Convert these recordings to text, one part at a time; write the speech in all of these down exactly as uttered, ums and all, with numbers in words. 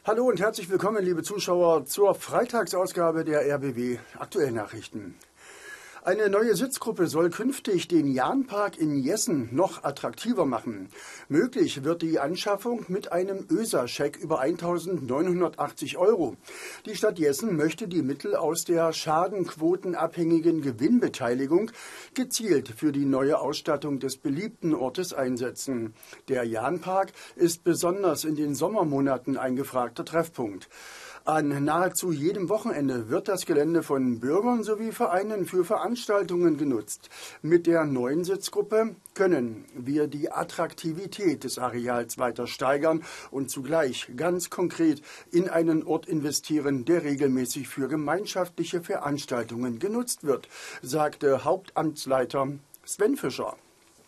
Hallo und herzlich willkommen, liebe Zuschauer, zur Freitagsausgabe der R B W Aktuellnachrichten. Eine neue Sitzgruppe soll künftig den Jahnpark in Jessen noch attraktiver machen. Möglich wird die Anschaffung mit einem ÖSA-Scheck über eintausendneunhundertachtzig Euro. Die Stadt Jessen möchte die Mittel aus der schadenquotenabhängigen Gewinnbeteiligung gezielt für die neue Ausstattung des beliebten Ortes einsetzen. Der Jahnpark ist besonders in den Sommermonaten ein gefragter Treffpunkt. An nahezu jedem Wochenende wird das Gelände von Bürgern sowie Vereinen für Veranstaltungen genutzt. Mit der neuen Sitzgruppe können wir die Attraktivität des Areals weiter steigern und zugleich ganz konkret in einen Ort investieren, der regelmäßig für gemeinschaftliche Veranstaltungen genutzt wird, sagte Hauptamtsleiter Sven Fischer.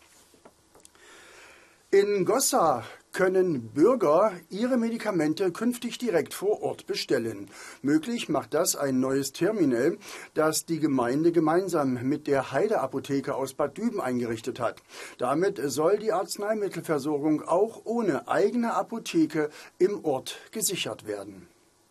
In Gossa können Bürger ihre Medikamente künftig direkt vor Ort bestellen. Möglich macht das ein neues Terminal, das die Gemeinde gemeinsam mit der Heide-Apotheke aus Bad Düben eingerichtet hat. Damit soll die Arzneimittelversorgung auch ohne eigene Apotheke im Ort gesichert werden.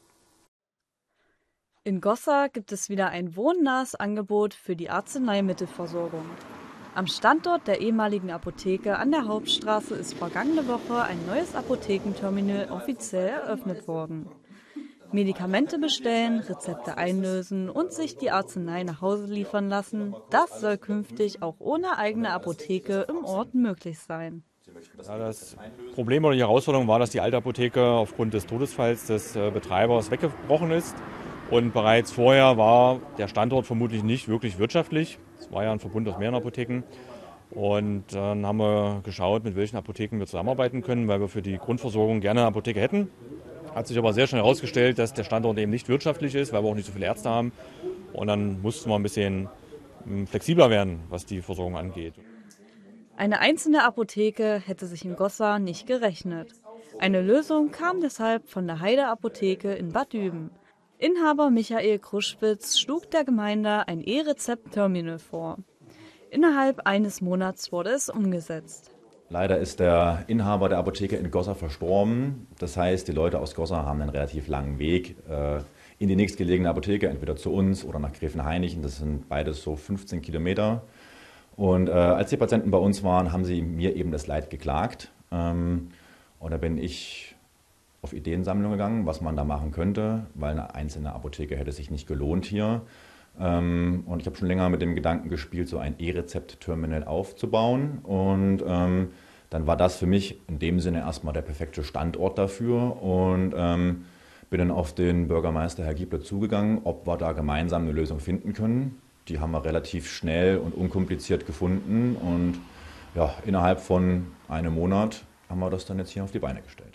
In Gossa gibt es wieder ein wohnnahes Angebot für die Arzneimittelversorgung. Am Standort der ehemaligen Apotheke an der Hauptstraße ist vergangene Woche ein neues Apothekenterminal offiziell eröffnet worden. Medikamente bestellen, Rezepte einlösen und sich die Arznei nach Hause liefern lassen, das soll künftig auch ohne eigene Apotheke im Ort möglich sein. Ja, das Problem oder die Herausforderung war, dass die alte Apotheke aufgrund des Todesfalls des Betreibers weggebrochen ist. Und bereits vorher war der Standort vermutlich nicht wirklich wirtschaftlich. Es war ja ein Verbund aus mehreren Apotheken. Und dann haben wir geschaut, mit welchen Apotheken wir zusammenarbeiten können, weil wir für die Grundversorgung gerne eine Apotheke hätten. Hat sich aber sehr schnell herausgestellt, dass der Standort eben nicht wirtschaftlich ist, weil wir auch nicht so viele Ärzte haben. Und dann mussten wir ein bisschen flexibler werden, was die Versorgung angeht. Eine einzelne Apotheke hätte sich in Gossa nicht gerechnet. Eine Lösung kam deshalb von der Heide-Apotheke in Bad Düben. Inhaber Michael Kruschwitz schlug der Gemeinde ein E-Rezept-Terminal vor. Innerhalb eines Monats wurde es umgesetzt. Leider ist der Inhaber der Apotheke in Gossa verstorben. Das heißt, die Leute aus Gossa haben einen relativ langen Weg äh, in die nächstgelegene Apotheke, entweder zu uns oder nach Gräfenhainichen. Das sind beides so fünfzehn Kilometer. Und äh, als die Patienten bei uns waren, haben sie mir eben das Leid geklagt. Ähm, und da bin ich auf Ideensammlung gegangen, was man da machen könnte, weil eine einzelne Apotheke hätte sich nicht gelohnt hier. Und ich habe schon länger mit dem Gedanken gespielt, so ein E-Rezept-Terminal aufzubauen. Und ähm, dann war das für mich in dem Sinne erstmal der perfekte Standort dafür. Und ähm, bin dann auf den Bürgermeister Herr Giebler zugegangen, ob wir da gemeinsam eine Lösung finden können. Die haben wir relativ schnell und unkompliziert gefunden. Und ja, innerhalb von einem Monat haben wir das dann jetzt hier auf die Beine gestellt.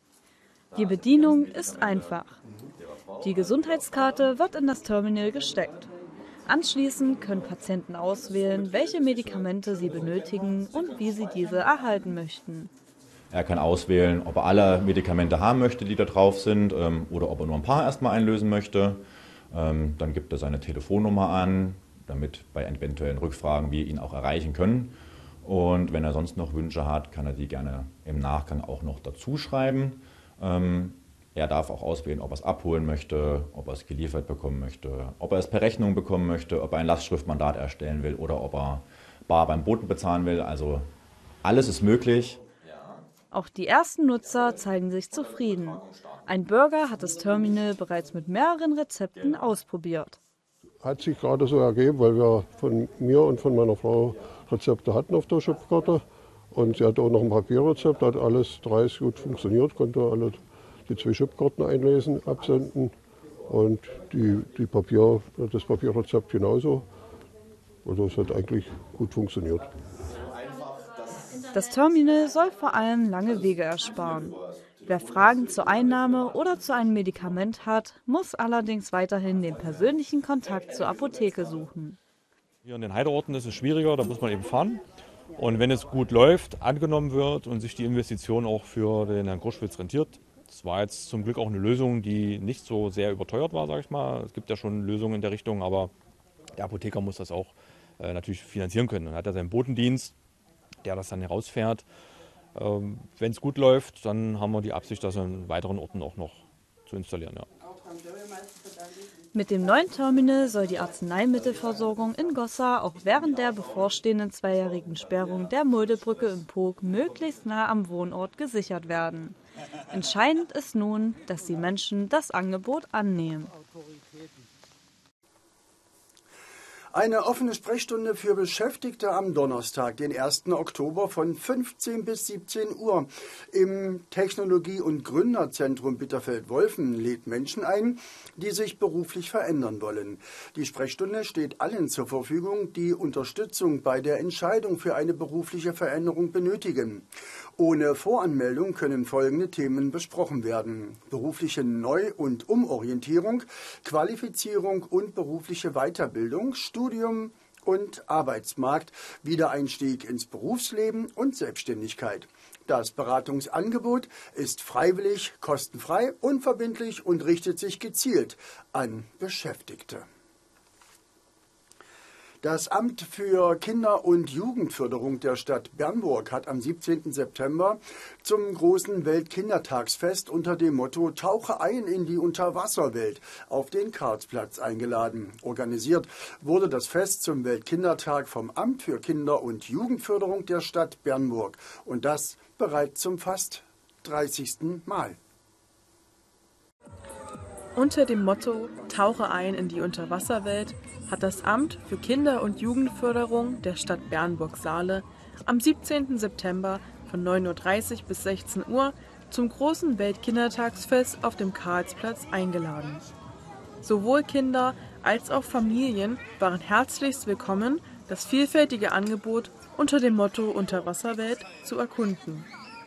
Die Bedienung ist einfach. Die Gesundheitskarte wird in das Terminal gesteckt. Anschließend können Patienten auswählen, welche Medikamente sie benötigen und wie sie diese erhalten möchten. Er kann auswählen, ob er alle Medikamente haben möchte, die da drauf sind, oder ob er nur ein paar erstmal einlösen möchte. Dann gibt er seine Telefonnummer an, damit bei eventuellen Rückfragen wir ihn auch erreichen können. Und wenn er sonst noch Wünsche hat, kann er die gerne im Nachgang auch noch dazu schreiben. Ähm, er darf auch auswählen, ob er es abholen möchte, ob er es geliefert bekommen möchte, ob er es per Rechnung bekommen möchte, ob er ein Lastschriftmandat erstellen will oder ob er bar beim Boten bezahlen will. Also alles ist möglich. Auch die ersten Nutzer zeigen sich zufrieden. Ein Bürger hat das Terminal bereits mit mehreren Rezepten ausprobiert. Hat sich gerade so ergeben, weil wir von mir und von meiner Frau Rezepte hatten auf der Chipkarte. Und sie hatte auch noch ein Papierrezept, hat alles dreist gut funktioniert, konnte alle die zwei Chipkarten einlesen, absenden und die, die Papier, das Papierrezept genauso. Also es hat eigentlich gut funktioniert. Das Terminal soll vor allem lange Wege ersparen. Wer Fragen zur Einnahme oder zu einem Medikament hat, muss allerdings weiterhin den persönlichen Kontakt zur Apotheke suchen. Hier in den Heideorten ist es schwieriger, da muss man eben fahren. Und wenn es gut läuft, angenommen wird und sich die Investition auch für den Herrn Kruschwitz rentiert, das war jetzt zum Glück auch eine Lösung, die nicht so sehr überteuert war, sage ich mal. Es gibt ja schon Lösungen in der Richtung, aber der Apotheker muss das auch äh, natürlich finanzieren können. Dann hat er seinen Botendienst, der das dann herausfährt. Ähm, wenn es gut läuft, dann haben wir die Absicht, das in weiteren Orten auch noch zu installieren. Ja. Mit dem neuen Terminal soll die Arzneimittelversorgung in Gossa auch während der bevorstehenden zweijährigen Sperrung der Muldebrücke im Pog möglichst nah am Wohnort gesichert werden. Entscheidend ist nun, dass die Menschen das Angebot annehmen. Eine offene Sprechstunde für Beschäftigte am Donnerstag, den ersten Oktober von fünfzehn bis siebzehn Uhr. Im Technologie- und Gründerzentrum Bitterfeld-Wolfen lädt Menschen ein, die sich beruflich verändern wollen. Die Sprechstunde steht allen zur Verfügung, die Unterstützung bei der Entscheidung für eine berufliche Veränderung benötigen. Ohne Voranmeldung können folgende Themen besprochen werden: berufliche Neu- und Umorientierung, Qualifizierung und berufliche Weiterbildung, Studium und Arbeitsmarkt, Wiedereinstieg ins Berufsleben und Selbstständigkeit. Das Beratungsangebot ist freiwillig, kostenfrei, unverbindlich und richtet sich gezielt an Beschäftigte. Das Amt für Kinder- und Jugendförderung der Stadt Bernburg hat am siebzehnten September zum großen Weltkindertagsfest unter dem Motto »Tauche ein in die Unterwasserwelt« auf den Karlsplatz eingeladen. Organisiert wurde das Fest zum Weltkindertag vom Amt für Kinder- und Jugendförderung der Stadt Bernburg. Und das bereits zum fast dreißigsten Mal. Unter dem Motto »Tauche ein in die Unterwasserwelt« hat das Amt für Kinder- und Jugendförderung der Stadt Bernburg-Saale am siebzehnten September von neun Uhr dreißig bis sechzehn Uhr zum großen Weltkindertagsfest auf dem Karlsplatz eingeladen. Sowohl Kinder als auch Familien waren herzlichst willkommen, das vielfältige Angebot unter dem Motto Unterwasserwelt zu erkunden.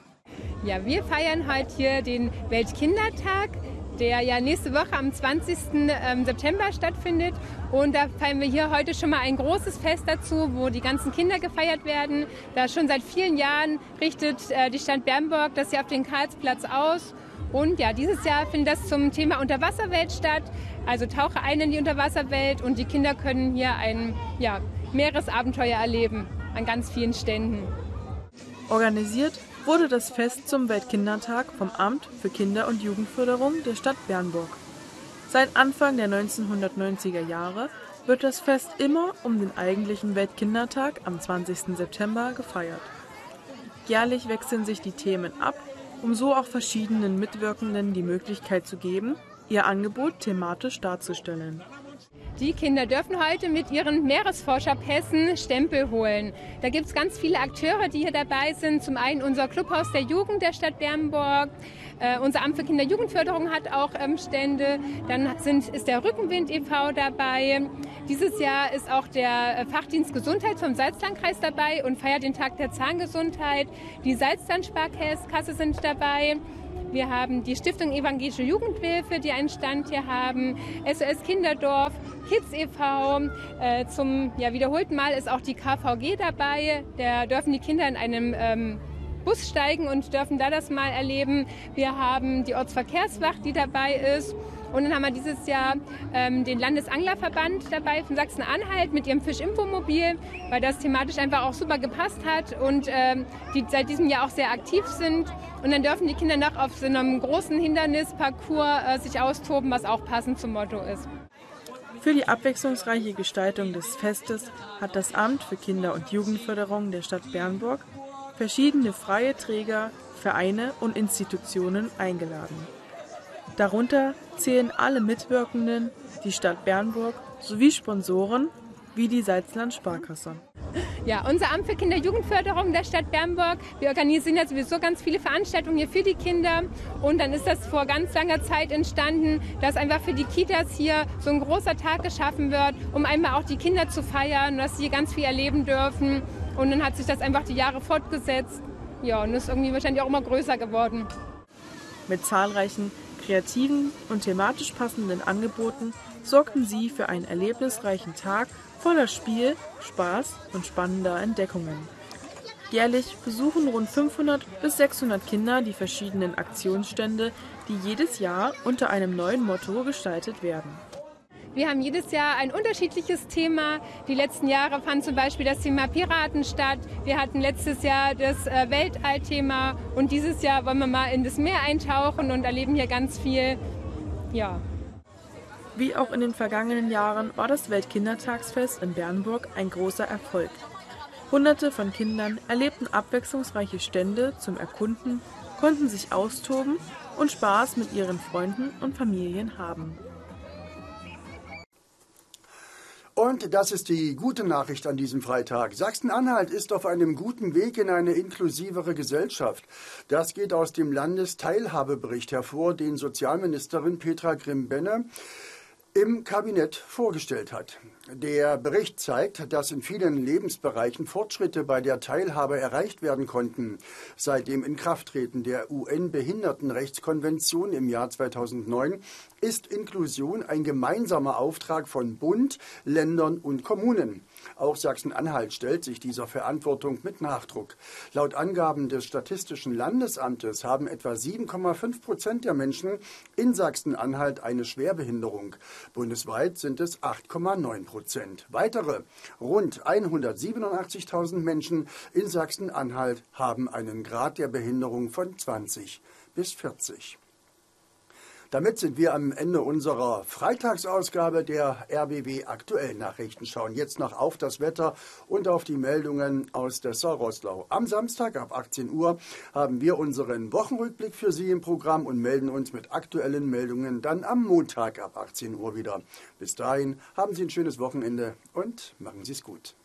Ja, wir feiern heute hier den Weltkindertag, der ja nächste Woche am zwanzigsten September stattfindet. Und da feiern wir hier heute schon mal ein großes Fest dazu, wo die ganzen Kinder gefeiert werden. Da schon seit vielen Jahren richtet die Stadt Bernburg das hier auf den Karlsplatz aus. Und ja, dieses Jahr findet das zum Thema Unterwasserwelt statt. Also tauche ein in die Unterwasserwelt und die Kinder können hier ein ja, Meeresabenteuer erleben an ganz vielen Ständen. Organisiert wurde das Fest zum Weltkindertag vom Amt für Kinder- und Jugendförderung der Stadt Bernburg. Seit Anfang der neunzehnhundertneunziger Jahre wird das Fest immer um den eigentlichen Weltkindertag am zwanzigsten September gefeiert. Jährlich wechseln sich die Themen ab, um so auch verschiedenen Mitwirkenden die Möglichkeit zu geben, ihr Angebot thematisch darzustellen. Die Kinder dürfen heute mit ihren Meeresforscherpässen Stempel holen. Da gibt es ganz viele Akteure, die hier dabei sind. Zum einen unser Clubhaus der Jugend der Stadt Bernburg. Äh, unser Amt für Kinder- und Jugendförderung hat auch ähm, Stände. Dann sind, ist der Rückenwind e V dabei. Dieses Jahr ist auch der Fachdienst Gesundheit vom Salzlandkreis dabei und feiert den Tag der Zahngesundheit. Die Salzland-Sparkasse sind dabei. Wir haben die Stiftung Evangelische Jugendhilfe, die einen Stand hier haben, S O S Kinderdorf, Kids e V. Äh, zum ja, wiederholten Mal ist auch die K V G dabei. Da dürfen die Kinder in einem ähm, Bus steigen und dürfen da das mal erleben. Wir haben die Ortsverkehrswacht, die dabei ist. Und dann haben wir dieses Jahr ähm, den Landesanglerverband dabei von Sachsen-Anhalt mit ihrem Fischinfomobil, weil das thematisch einfach auch super gepasst hat und ähm, die seit diesem Jahr auch sehr aktiv sind. Und dann dürfen die Kinder noch auf so einem großen Hindernisparcours äh, sich austoben, was auch passend zum Motto ist. Für die abwechslungsreiche Gestaltung des Festes hat das Amt für Kinder- und Jugendförderung der Stadt Bernburg verschiedene freie Träger, Vereine und Institutionen eingeladen. Darunter zählen alle Mitwirkenden, die Stadt Bernburg sowie Sponsoren wie die Salzland-Sparkasse. Ja, unser Amt für Kinder- und Jugendförderung der Stadt Bernburg, wir organisieren ja sowieso ganz viele Veranstaltungen hier für die Kinder. Und dann ist das vor ganz langer Zeit entstanden, dass einfach für die Kitas hier so ein großer Tag geschaffen wird, um einmal auch die Kinder zu feiern, dass sie hier ganz viel erleben dürfen. Und dann hat sich das einfach die Jahre fortgesetzt. Ja, und ist irgendwie wahrscheinlich auch immer größer geworden. Mit zahlreichen kreativen und thematisch passenden Angeboten sorgten sie für einen erlebnisreichen Tag voller Spiel, Spaß und spannender Entdeckungen. Jährlich besuchen rund fünfhundert bis sechshundert Kinder die verschiedenen Aktionsstände, die jedes Jahr unter einem neuen Motto gestaltet werden. Wir haben jedes Jahr ein unterschiedliches Thema. Die letzten Jahre fand zum Beispiel das Thema Piraten statt. Wir hatten letztes Jahr das Weltallthema und dieses Jahr wollen wir mal in das Meer eintauchen und erleben hier ganz viel. Ja. Wie auch in den vergangenen Jahren war das Weltkindertagsfest in Bernburg ein großer Erfolg. Hunderte von Kindern erlebten abwechslungsreiche Stände zum Erkunden, konnten sich austoben und Spaß mit ihren Freunden und Familien haben. Und das ist die gute Nachricht an diesem Freitag. Sachsen-Anhalt ist auf einem guten Weg in eine inklusivere Gesellschaft. Das geht aus dem Landesteilhabebericht hervor, den Sozialministerin Petra Grimm-Benne im Kabinett vorgestellt hat. Der Bericht zeigt, dass in vielen Lebensbereichen Fortschritte bei der Teilhabe erreicht werden konnten. Seit dem Inkrafttreten der U N-Behindertenrechtskonvention im Jahr zweitausendneun ist Inklusion ein gemeinsamer Auftrag von Bund, Ländern und Kommunen. Auch Sachsen-Anhalt stellt sich dieser Verantwortung mit Nachdruck. Laut Angaben des Statistischen Landesamtes haben etwa sieben Komma fünf Prozent der Menschen in Sachsen-Anhalt eine Schwerbehinderung. Bundesweit sind es acht Komma neun Prozent. Weitere rund hundertsiebenundachtzigtausend Menschen in Sachsen-Anhalt haben einen Grad der Behinderung von zwanzig bis vierzig. Damit sind wir am Ende unserer Freitagsausgabe der R B W Aktuell Nachrichten. Schauen jetzt noch auf das Wetter und auf die Meldungen aus Dessau-Roßlau. Am Samstag ab achtzehn Uhr haben wir unseren Wochenrückblick für Sie im Programm und melden uns mit aktuellen Meldungen dann am Montag ab achtzehn Uhr wieder. Bis dahin haben Sie ein schönes Wochenende und machen Sie es gut.